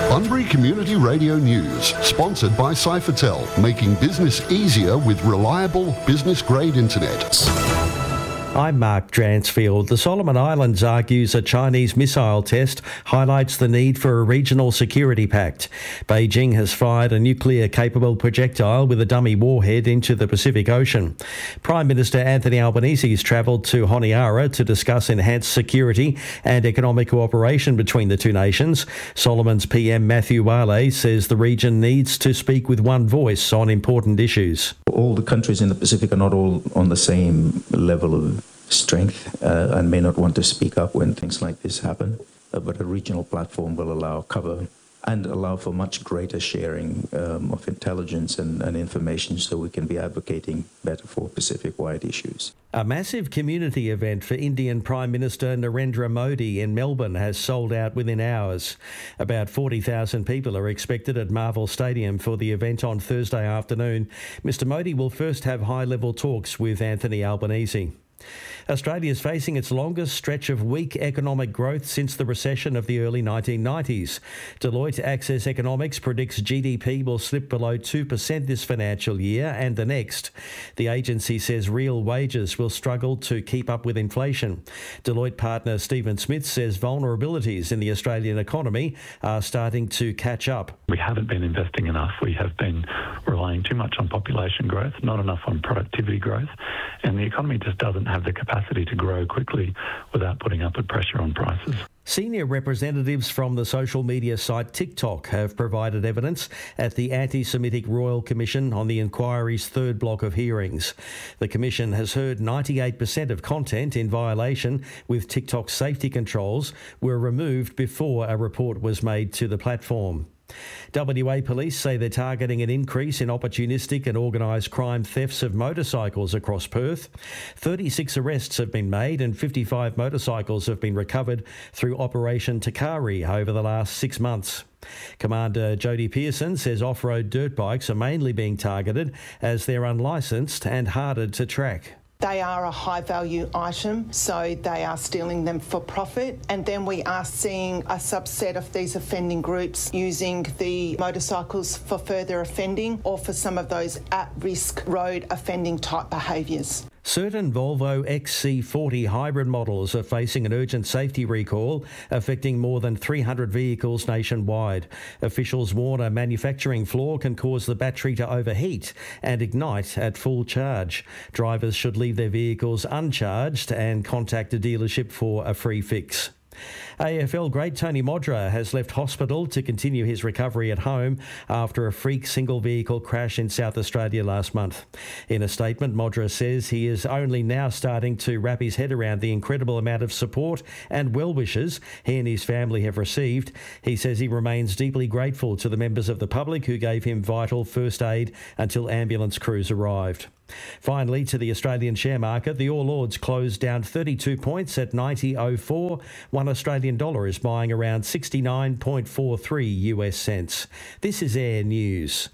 Bunbury Community Radio News, sponsored by Cyphertel, making business easier with reliable business-grade internet. I'm Mark Dransfield. The Solomon Islands argues a Chinese missile test highlights the need for a regional security pact. Beijing has fired a nuclear-capable projectile with a dummy warhead into the Pacific Ocean. Prime Minister Anthony Albanese has travelled to Honiara to discuss enhanced security and economic cooperation between the two nations. Solomon's PM Matthew Wale says the region needs to speak with one voice on important issues. All the countries in the Pacific are not all on the same level of strength and may not want to speak up when things like this happen, but a regional platform will allow cover and allow for much greater sharing of intelligence and information so we can be advocating better for Pacific-wide issues. A massive community event for Indian Prime Minister Narendra Modi in Melbourne has sold out within hours. About 40,000 people are expected at Marvel Stadium for the event on Thursday afternoon. Mr Modi will first have high-level talks with Anthony Albanese. Australia is facing its longest stretch of weak economic growth since the recession of the early 1990s. Deloitte Access Economics predicts GDP will slip below 2% this financial year and the next. The agency says real wages will struggle to keep up with inflation. Deloitte partner Stephen Smith says vulnerabilities in the Australian economy are starting to catch up. We haven't been investing enough. We have been relying too much on population growth, not enough on productivity growth, and the economy just doesn't have the capacity to grow quickly without putting upward pressure on prices. Senior representatives from the social media site TikTok have provided evidence at the Anti-Semitic Royal Commission on the inquiry's third block of hearings. The Commission has heard 98% of content in violation with TikTok's safety controls were removed before a report was made to the platform. WA police say they're targeting an increase in opportunistic and organised crime thefts of motorcycles across Perth. 36 arrests have been made and 55 motorcycles have been recovered through Operation Takari over the last 6 months. Commander Jodie Pearson says off-road dirt bikes are mainly being targeted as they're unlicensed and harder to track. They are a high-value item, so they are stealing them for profit. And then we are seeing a subset of these offending groups using the motorcycles for further offending or for some of those at-risk road offending type behaviours. Certain Volvo XC40 hybrid models are facing an urgent safety recall, affecting more than 300 vehicles nationwide. Officials warn a manufacturing flaw can cause the battery to overheat and ignite at full charge. Drivers should leave their vehicles uncharged and contact a dealership for a free fix. AFL great Tony Modra has left hospital to continue his recovery at home after a freak single-vehicle crash in South Australia last month. In a statement, Modra says he is only now starting to wrap his head around the incredible amount of support and well-wishes he and his family have received. He says he remains deeply grateful to the members of the public who gave him vital first aid until ambulance crews arrived. Finally, to the Australian share market, the All Ords closed down 32 points at 90.04. One Australian dollar is buying around 69.43 US cents. This is Air News.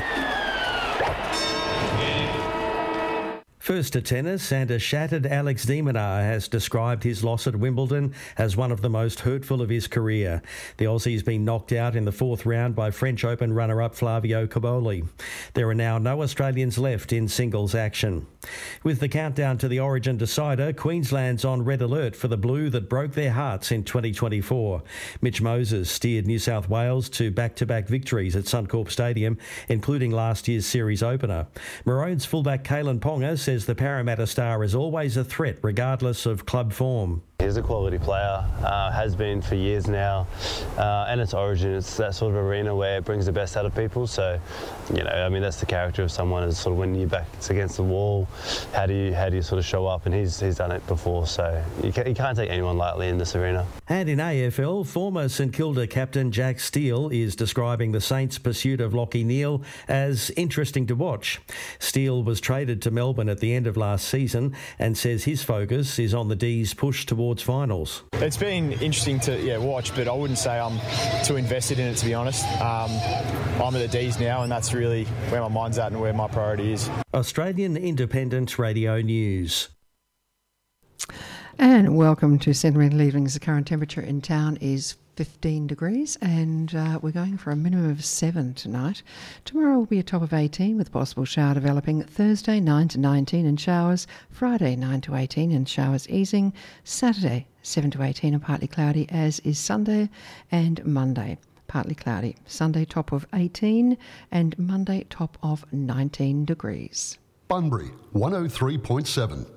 First to tennis, and a shattered Alex de Minaur has described his loss at Wimbledon as one of the most hurtful of his career. The Aussie's been knocked out in the fourth round by French Open runner-up Flavio Cobolli. There are now no Australians left in singles action. With the countdown to the Origin decider, Queensland's on red alert for the blue that broke their hearts in 2024. Mitch Moses steered New South Wales to back-to-back victories at Suncorp Stadium, including last year's series opener. Maroons fullback Kalen Ponga says the Parramatta star is always a threat regardless of club form. He's a quality player, has been for years now, and it's Origin. It's that sort of arena where it brings the best out of people. So, you know, I mean, that's the character of someone, is sort of when your back's against the wall, how do you sort of show up? And he's done it before, so you can't take anyone lightly in this arena. And in AFL, former St Kilda captain Jack Steele is describing the Saints' pursuit of Lachie Neale as interesting to watch. Steele was traded to Melbourne at the end of last season and says his focus is on the D's push towards finals. It's been interesting to watch, but I wouldn't say I'm too invested in it, to be honest. I'm at the D's now, and that's really where my mind's at and where my priority is. Australian Independent Radio News. And welcome to Central Evenings. The current temperature in town is 15 degrees, and we're going for a minimum of 7 tonight. Tomorrow will be a top of 18 with possible shower developing. Thursday 9 to 19 and showers. Friday 9 to 18 and showers easing. Saturday 7 to 18 and partly cloudy, as is Sunday, and Monday partly cloudy. Sunday top of 18 and Monday top of 19 degrees. Bunbury 103.7.